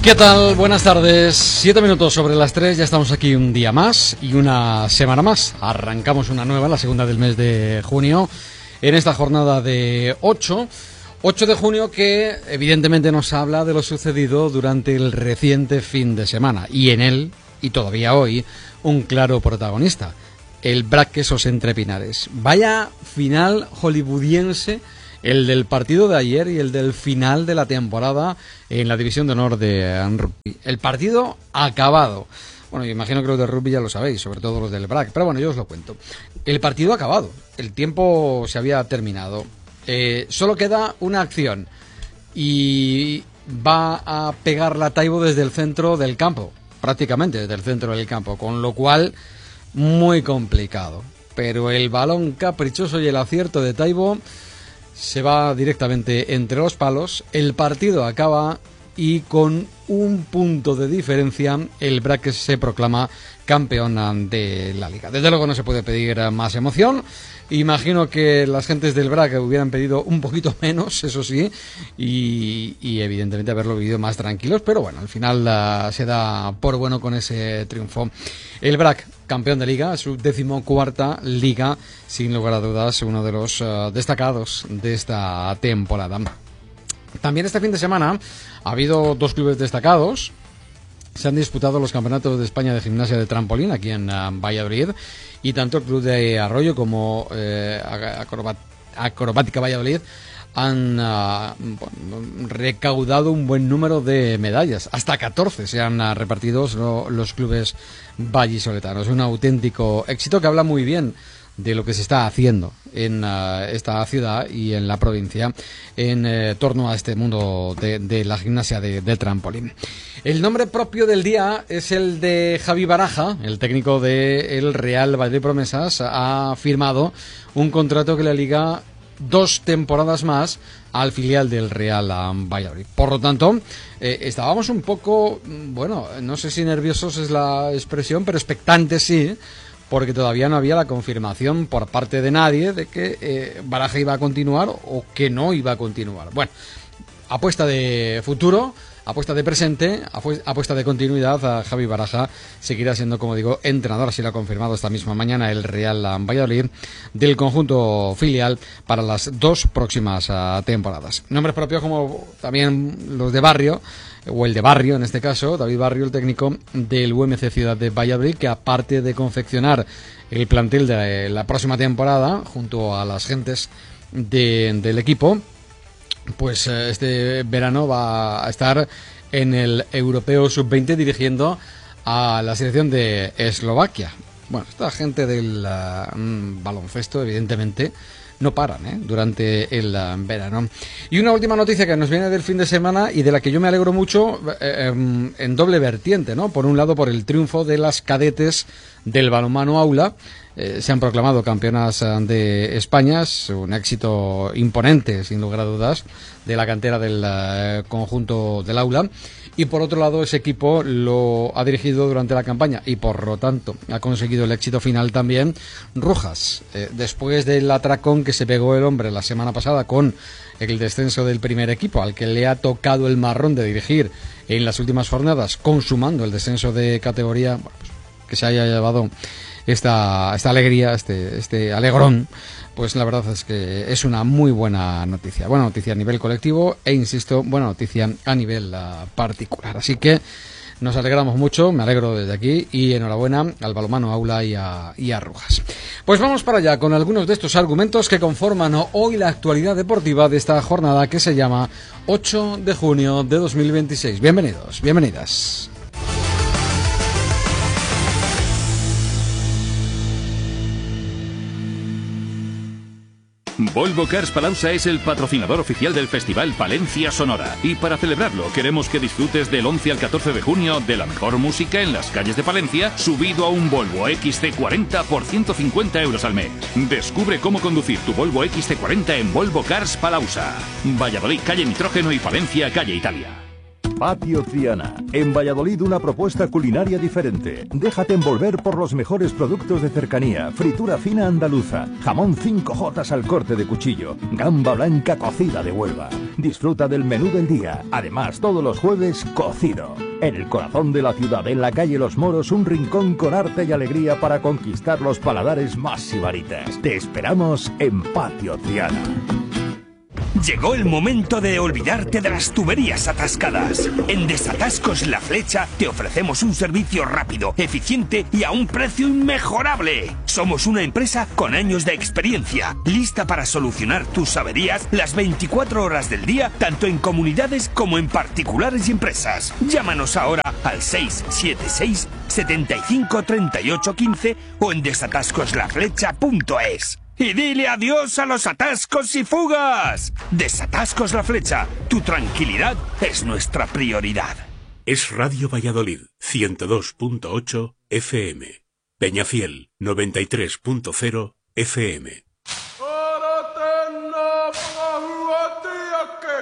¿Qué tal? Buenas tardes. 7 minutos sobre las 3, ya estamos aquí un día más y una semana más. Arrancamos una nueva, la segunda del mes de junio, en esta jornada de 8 de junio que evidentemente nos habla de lo sucedido durante el reciente fin de semana. Y en él, y todavía hoy, un claro protagonista, el BRAC Quesos Entre Pinares. Vaya final hollywoodiense el del partido de ayer y el del final de la temporada en la División de Honor de Rugby. El partido acabado. Bueno, yo imagino que los de rugby ya lo sabéis, sobre todo los del BRAC, pero bueno, yo os lo cuento. El partido acabado, el tiempo se había terminado. Solo queda una acción y va a pegar la Taibo desde el centro del campo, prácticamente desde el centro del campo, con lo cual muy complicado. Pero el balón caprichoso y el acierto de Taibo se va directamente entre los palos, el partido acaba y con un punto de diferencia el BRAC se proclama campeón de la liga. Desde luego no se puede pedir más emoción. Imagino que las gentes del BRAC hubieran pedido un poquito menos, eso sí, y evidentemente haberlo vivido más tranquilos, pero bueno, al final se da por bueno con ese triunfo. El BRAC, campeón de liga, su 14ª liga, sin lugar a dudas, uno de los destacados de esta temporada. También este fin de semana ha habido dos clubes destacados. Se han disputado los campeonatos de España de gimnasia de trampolín aquí en Valladolid, y tanto el Club de Arroyo como Acrobática Valladolid han recaudado un buen número de medallas. Hasta 14 se han repartido los clubes vallisoletanos. Un auténtico éxito que habla muy bien de lo que se está haciendo en esta ciudad y en la provincia en torno a este mundo de la gimnasia de trampolín. El nombre propio del día es el de Javi Baraja, el técnico del Real Valladolid Promesas. Ha firmado un contrato que le liga 2 temporadas más al filial del Real Valladolid. Por lo tanto, estábamos un poco, bueno, no sé si nerviosos es la expresión, pero expectantes sí, porque todavía no había la confirmación por parte de nadie de que Baraja iba a continuar o que no iba a continuar. Bueno, apuesta de futuro, apuesta de presente, apuesta de continuidad. A Javi Baraja seguirá siendo, como digo, entrenador, así lo ha confirmado esta misma mañana el Real Valladolid, del conjunto filial para las 2 próximas temporadas. Nombres propios como también los de barrio, o el de barrio en este caso, David Barrio, el técnico del UMC Ciudad de Valladolid, que aparte de confeccionar el plantel de la próxima temporada junto a las gentes del equipo, pues este verano va a estar en el Europeo Sub-20 dirigiendo a la selección de Eslovaquia. Bueno, esta gente del baloncesto evidentemente no paran durante el verano. Y una última noticia que nos viene del fin de semana y de la que yo me alegro mucho en doble vertiente, ¿no? Por un lado, por el triunfo de las cadetes del balonmano aula. Se han proclamado campeonas de España, es un éxito imponente, sin lugar a dudas, de la cantera del conjunto del aula. Y por otro lado, ese equipo lo ha dirigido durante la campaña y por lo tanto ha conseguido el éxito final también Rujas. Después del atracón que se pegó el hombre la semana pasada con el descenso del primer equipo, al que le ha tocado el marrón de dirigir en las últimas jornadas, consumando el descenso de categoría, bueno, pues, que se haya llevado esta alegría, este alegrón, pues la verdad es que es una muy buena noticia a nivel colectivo e insisto, buena noticia a nivel particular. Así que nos alegramos mucho, me alegro desde aquí y enhorabuena al balonmano aula y a Rujas. Pues vamos para allá con algunos de estos argumentos que conforman hoy la actualidad deportiva de esta jornada que se llama 8 de junio de 2026. Bienvenidos, bienvenidas. Volvo Cars Palauza es el patrocinador oficial del Festival Palencia Sonora. Y para celebrarlo, queremos que disfrutes del 11 al 14 de junio de la mejor música en las calles de Palencia, subido a un Volvo XC40 por 150 euros al mes. Descubre cómo conducir tu Volvo XC40 en Volvo Cars Palauza. Valladolid, calle Nitrógeno, y Palencia, calle Italia. Patio Triana. En Valladolid una propuesta culinaria diferente. Déjate envolver por los mejores productos de cercanía. Fritura fina andaluza. Jamón 5J al corte de cuchillo. Gamba blanca cocida de Huelva. Disfruta del menú del día. Además, todos los jueves, cocido. En el corazón de la ciudad, en la calle Los Moros, un rincón con arte y alegría para conquistar los paladares más sibaritas. Te esperamos en Patio Triana. Llegó el momento de olvidarte de las tuberías atascadas. En Desatascos La Flecha te ofrecemos un servicio rápido, eficiente y a un precio inmejorable. Somos una empresa con años de experiencia, lista para solucionar tus averías las 24 horas del día, tanto en comunidades como en particulares y empresas. Llámanos ahora al 676 75 38 15 o en desatascoslaflecha.es. Y dile adiós a los atascos y fugas. Desatascos La Flecha. Tu tranquilidad es nuestra prioridad. Es Radio Valladolid, 102.8 FM. Peñafiel, 93.0 FM.